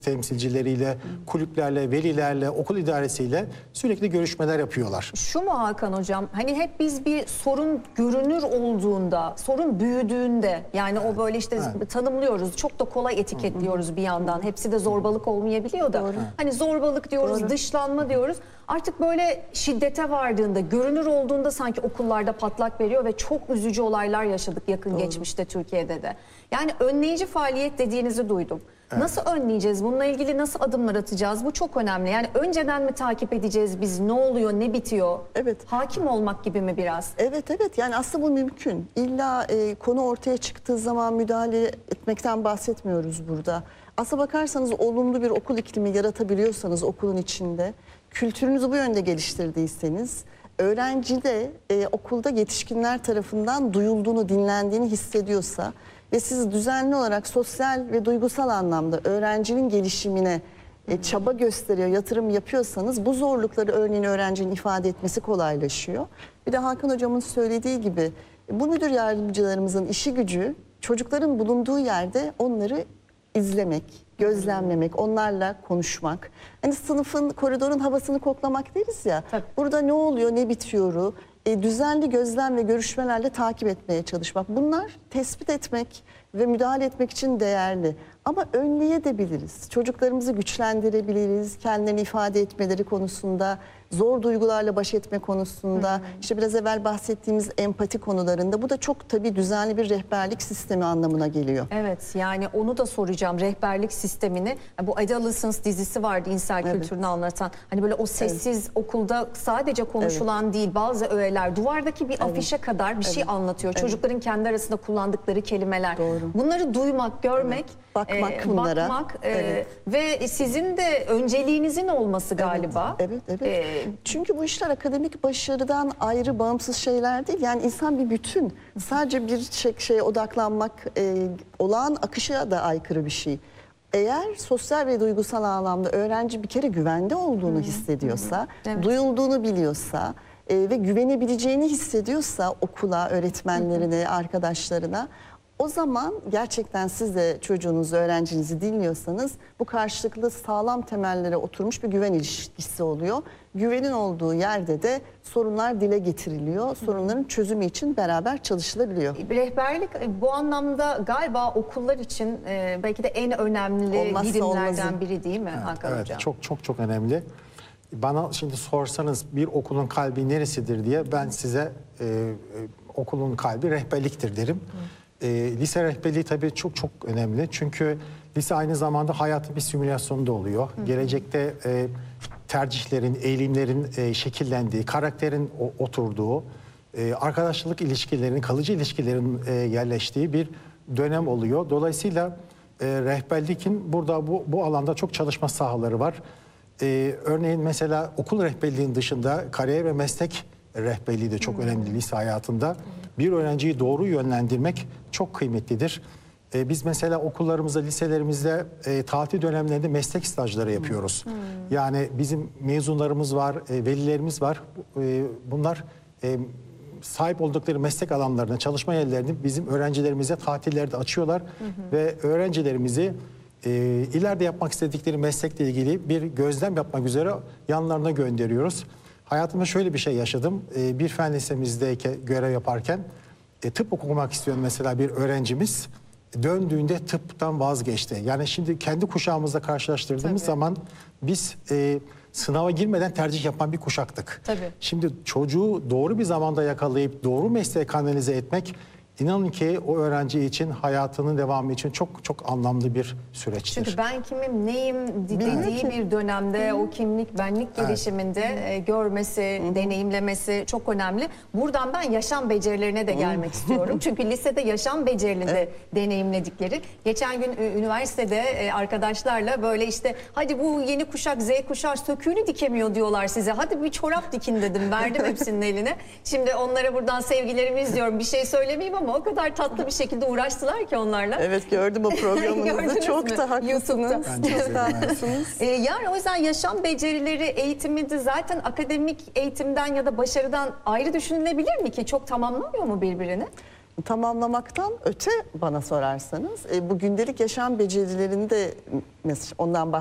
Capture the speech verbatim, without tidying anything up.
temsilcileriyle, kulüplerle, velilerle, okul idaresiyle sürekli görüşmeler yapıyorlar. Şu mu Hakan Hocam, hani hep biz bir sorun görünür olduğunda, sorun büyüdüğünde, yani o böyle işte evet. tanımlıyoruz, çok da kolay etiketliyoruz bir yandan. Hepsi de zorbalık olmayabiliyor da. Doğru. Hani zorbalık diyoruz, Doğru. dışlanma diyoruz. Artık böyle şiddete vardığında, görünür olduğunda sanki okullarda patlak veriyor ve çok üzücü olaylar yaşadık yakın Doğru. geçmişte Türkiye'de de. Yani önleyici faaliyet dediğinizi duydum. Evet. Nasıl önleyeceğiz? Bununla ilgili nasıl adımlar atacağız? Bu çok önemli. Yani önceden mi takip edeceğiz biz? Ne oluyor, ne bitiyor? Evet. Hakim olmak gibi mi biraz? Evet, evet. Yani aslında bu mümkün. İlla e, konu ortaya çıktığı zaman müdahale etmekten bahsetmiyoruz burada. Aslına bakarsanız olumlu bir okul iklimi yaratabiliyorsanız okulun içinde, kültürünüzü bu yönde geliştirdiyseniz, öğrenci de e, okulda yetişkinler tarafından duyulduğunu, dinlendiğini hissediyorsa ve siz düzenli olarak sosyal ve duygusal anlamda öğrencinin gelişimine e, çaba gösteriyor, yatırım yapıyorsanız bu zorlukları örneğin öğrencinin ifade etmesi kolaylaşıyor. Bir de Hakan Hocam'ın söylediği gibi bu müdür yardımcılarımızın işi gücü çocukların bulunduğu yerde onları izlemek, gözlemlemek, onlarla konuşmak. Hani sınıfın, koridorun havasını koklamak deriz ya. Tabii. Burada ne oluyor, ne bitiyoru e, düzenli gözlem ve görüşmelerle takip etmeye çalışmak. Bunlar tespit etmek ve müdahale etmek için değerli. Ama önleyebiliriz. Çocuklarımızı güçlendirebiliriz. Kendilerini ifade etmeleri konusunda, zor duygularla baş etme konusunda, hmm. işte biraz evvel bahsettiğimiz empati konularında. Bu da çok tabii düzenli bir rehberlik sistemi anlamına geliyor. Evet, yani onu da soracağım. Rehberlik sistemini, bu Adolescence dizisi vardı İnsel evet. kültürünü anlatan. Hani böyle o sessiz evet. okulda sadece konuşulan evet. değil, bazı öğeler, duvardaki bir evet. afişe kadar bir evet. şey anlatıyor. Evet. Çocukların kendi arasında kullandıkları kelimeler. Doğru. Bunları duymak, görmek, evet. bakmak e, bunlara. Bakmak evet. e, ve sizin de önceliğinizin olması galiba. Evet, evet. evet. E, Çünkü bu işler akademik başarıdan ayrı, bağımsız şeyler değil. Yani insan bir bütün. Sadece bir şey, şeye odaklanmak e, olağan akışa da aykırı bir şey. Eğer sosyal ve duygusal anlamda öğrenci bir kere güvende olduğunu hmm. hissediyorsa, hmm. evet. duyulduğunu biliyorsa e, ve güvenebileceğini hissediyorsa okula, öğretmenlerine, hmm. arkadaşlarına, o zaman gerçekten siz de çocuğunuzu, öğrencinizi dinliyorsanız bu karşılıklı sağlam temellere oturmuş bir güven ilişkisi oluyor. Güvenin olduğu yerde de sorunlar dile getiriliyor. Sorunların çözümü için beraber çalışılabiliyor. Rehberlik bu anlamda galiba okullar için belki de en önemli Olmazsa birimlerden olmazı. biri değil mi Evet, Hakan evet, Hocam? çok çok çok önemli. Bana şimdi sorsanız bir okulun kalbi neresidir diye ben size e, e, okulun kalbi rehberliktir derim. Hı. E, lise rehberliği tabii çok çok önemli. Çünkü lise aynı zamanda hayatın bir simülasyonunda oluyor. Hı hı. Gelecekte e, tercihlerin, eğilimlerin e, şekillendiği, karakterin o, oturduğu, e, arkadaşlık ilişkilerinin, kalıcı ilişkilerin e, yerleştiği bir dönem oluyor. Dolayısıyla e, rehberliğin burada bu, bu alanda çok çalışma sahaları var. E, örneğin mesela okul rehberliğinin dışında kariyer ve meslek rehberliği de çok hmm. önemli lise hayatında. Bir öğrenciyi doğru yönlendirmek çok kıymetlidir. Ee, biz mesela okullarımızda, liselerimizde e, tatil dönemlerinde meslek stajları yapıyoruz. Hmm. Yani bizim mezunlarımız var, e, velilerimiz var. E, bunlar e, sahip oldukları meslek alanlarına, çalışma yerlerini bizim öğrencilerimize tatillerde açıyorlar. Hmm. Ve öğrencilerimizi e, ileride yapmak istedikleri meslekle ilgili bir gözlem yapmak üzere yanlarına gönderiyoruz. Hayatımda şöyle bir şey yaşadım. E, bir fen lisemizdeyken görev yaparken e, tıp okumak isteyen mesela bir öğrencimiz döndüğünde tıptan vazgeçti. Yani şimdi kendi kuşağımızla karşılaştırdığımız Tabii. zaman biz e, sınava girmeden tercih yapan bir kuşaktık. Tabii. Şimdi çocuğu doğru bir zamanda yakalayıp doğru mesleğe kanalize etmek, İnanın ki o öğrenci için hayatının devamı için çok çok anlamlı bir süreçtir. Çünkü ben kimim, neyim dediği bir dönemde o kimlik, benlik gelişiminde evet. görmesi, Hı. deneyimlemesi çok önemli. Buradan ben yaşam becerilerine de gelmek istiyorum. Çünkü lisede yaşam becerilerini de evet. deneyimledikleri. Geçen gün üniversitede arkadaşlarla böyle işte hadi bu yeni kuşak, Z kuşağı söküğünü dikemiyor diyorlar size. Hadi bir çorap dikin dedim. Verdim hepsinin eline. Şimdi onlara buradan sevgilerimi izliyorum. Bir şey söylemeyeyim ama o kadar tatlı bir şekilde uğraştılar ki onlarla. Evet, gördüm o programınızı. Çok da haklısınız. Çok da haklısınız. Ee, yani o yüzden yaşam becerileri eğitimi de zaten akademik eğitimden ya da başarıdan ayrı düşünülebilir mi ki? Çok tamamlamıyor mu birbirini? tamamlamaktan öte bana sorarsanız e, bu gündelik yaşam becerilerinde mesela ondan